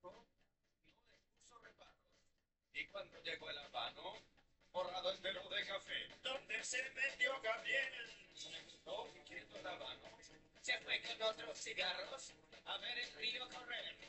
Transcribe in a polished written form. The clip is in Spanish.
no le puso reparos. Y cuando llegó el habano, borrado entero de café, ¿dónde se metió Gabriel? Se gustó inquieto el habano, se fue con otros cigarros a ver el río correr.